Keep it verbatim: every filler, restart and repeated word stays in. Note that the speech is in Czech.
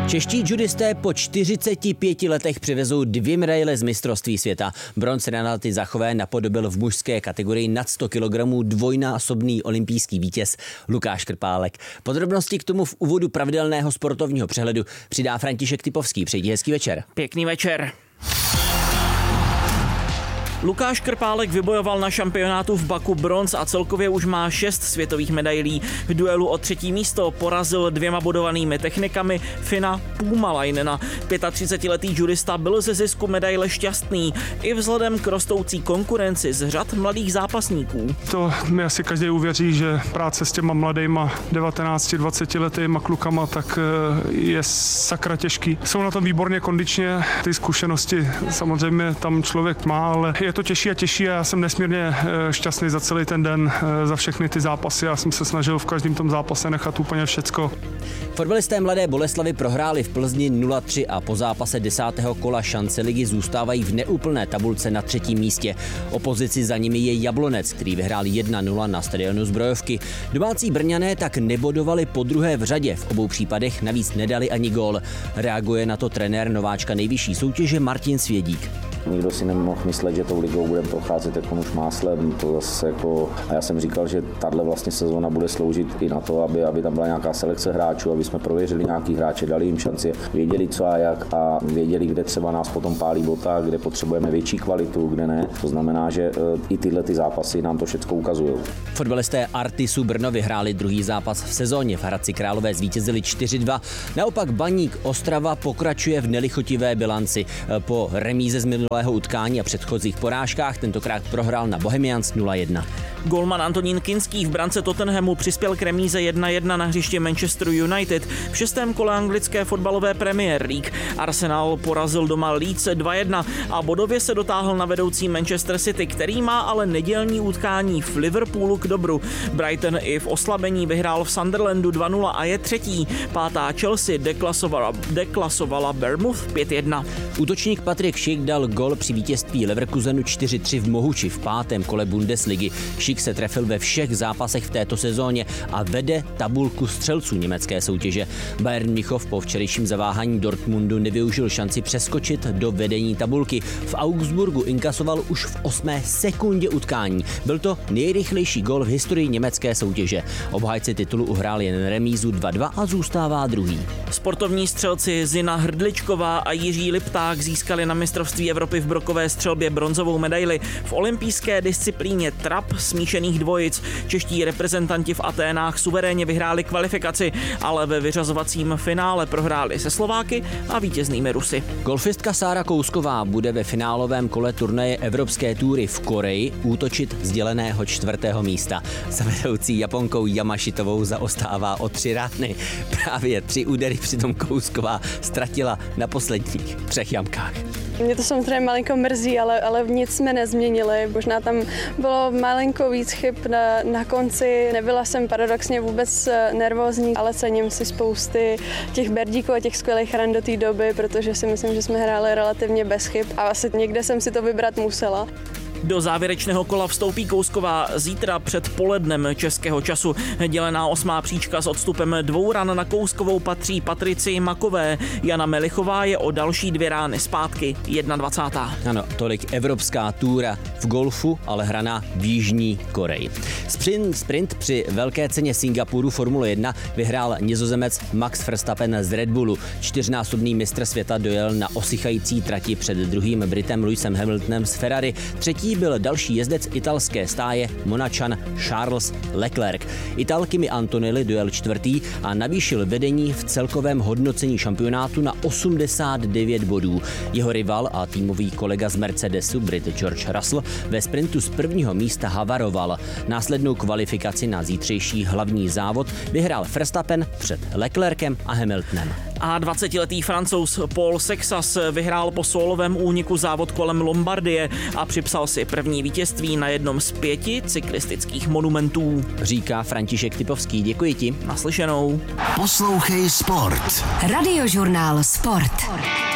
Čeští judisté po čtyřiceti pěti letech přivezou dvě medaile z mistrovství světa. Bronz Renaty Zachové napodobil v mužské kategorii nad sto kilogramů dvojnásobný olympijský vítěz Lukáš Krpálek. Podrobnosti k tomu v úvodu pravidelného sportovního přehledu přidá František Typovský. Přejdi hezký večer. Pěkný večer. Lukáš Krpálek vybojoval na šampionátu v Baku bronz a celkově už má šest světových medailí. V duelu o třetí místo porazil dvěma bodovanými technikami Fina Puumalainena. třicetiletý judista byl ze zisku medaile šťastný i vzhledem k rostoucí konkurenci z řad mladých zápasníků. To mi asi každý uvěří, že práce s těma mladýma devatenácti dvaceti letýma klukama tak je sakra těžký. Jsou na tom výborně kondičně, ty zkušenosti samozřejmě tam člověk má, ale je to těžší a těžší a já jsem nesmírně šťastný za celý ten den, za všechny ty zápasy. Já jsem se snažil v každém tom zápase nechat úplně všecko. Fotbalisté Mladé Boleslavi prohráli v Plzni nula tři a po zápase desátého kola šance ligy zůstávají v neúplné tabulce na třetím místě. O pozici za nimi je Jablonec, který vyhrál jedna nula na stadionu Zbrojovky. Domácí Brňané tak nebodovali podruhé v řadě, v obou případech navíc nedali ani gól. Reaguje na to trenér nováčka nejvyšší soutěže Martin Svědík. Nikdo si nemohl myslet, že tou ligou budeme procházet jako už máslem. To zase jako, a já jsem říkal, že tahle vlastně sezóna bude sloužit i na to, aby, aby tam byla nějaká selekce hráčů, aby jsme prověřili nějaký hráče, dali jim šanci, věděli co a jak a věděli, kde třeba nás potom pálí bota, kde potřebujeme větší kvalitu, kde ne. To znamená, že i tyhle ty zápasy nám to všechno ukazují. Fotbalisté Artisu Brno vyhráli druhý zápas v sezóně. V Hradci Králové zvítězili čtyři dva. Naopak Baník Ostrava pokračuje v nelichotivé bilanci. Po remíze z minulého utkání a předchozích porážkách tentokrát prohrál na Bohemians nula jedna. Golman Antonín Kinský v brance Tottenhamu přispěl k remíze jedna jedna na hřišti Manchester United v šestém kole anglické fotbalové Premier League. Arsenal porazil doma Leeds dva jedna a bodově se dotáhl na vedoucí Manchester City, který má ale nedělní utkání v Liverpoolu k dobru. Brighton i v oslabení vyhrál v Sunderlandu dva nula a je třetí. Pátá Chelsea deklasovala, deklasovala Bournemouth pět jedna. Útočník Patrik Schick dal gol při vítězství Leverkusenu čtyři tři v Mohuči v pátém kole Bundesligy. Schick se trefil ve všech zápasech v této sezóně a vede tabulku střelců německé soutěže. Bayern Mnichov po včerejším zaváhání Dortmundu nevyužil šanci přeskočit do vedení tabulky. V Augsburgu inkasoval už v osmé sekundě utkání. Byl to nejrychlejší gol v historii německé soutěže. Obhájci titulu uhrál jen remízu dva dva a zůstává druhý. Sportovní střelci Zina Hrdličková a Jiří Lipták získali na mistrovství Evropy v brokové střelbě bronzovou medaili. V olympijské disciplíně trap smíšených dvojic čeští reprezentanti v Aténách suverénně vyhráli kvalifikaci, ale ve vyřazovacím finále prohráli se Slováky a vítěznými Rusy. Golfistka Sára Kousková bude ve finálovém kole turnaje Evropské túry v Koreji útočit z děleného čtvrtého místa. Za vedoucí Japonkou Yamashitovou zaostává o tři rány. Právě tři údery přitom Kousková ztratila na posledních třech jamkách. Mě to samozřejmě malinko mrzí, ale, ale nic jsme nezměnili. Možná tam bylo malinko víc chyb na, na konci. Nebyla jsem paradoxně vůbec nervózní, ale cením si spousty těch berdíků a těch skvělých ran do té doby, protože si myslím, že jsme hráli relativně bez chyb a asi někde jsem si to vybrat musela. Do závěrečného kola vstoupí Kousková zítra před polednem českého času. Dělená osmá příčka s odstupem dvou ran na Kouskovou patří Patricii Makové. Jana Melichová je o další dvě rány zpátky dvacátá první Ano, tolik evropská túra v golfu, ale hraná v Jižní Koreji. Sprint, sprint při velké ceně Singapuru Formule jedna vyhrál Nizozemec Max Verstappen z Red Bullu. Čtyřnásobný mistr světa dojel na osychající trati před druhým Britem Lewisem Hamiltonem z Ferrari. Třetí byl další jezdec italské stáje Monačan Charles Leclerc. Ital Kimi Antonelli dojel čtvrtý a navýšil vedení v celkovém hodnocení šampionátu na osmdesát devět bodů. Jeho rival a týmový kolega z Mercedesu Brit George Russell ve sprintu z prvního místa havaroval. Následnou kvalifikaci na zítřejší hlavní závod vyhrál Verstappen před Leclercem a Hamiltonem. A dvacetiletý Francouz Paul Sexas vyhrál po sólovém úniku závod kolem Lombardie a připsal si první vítězství na jednom z pěti cyklistických monumentů. Říká František Typovský. Děkuji ti. Naslyšenou. Poslouchej Sport. Radiožurnál Sport.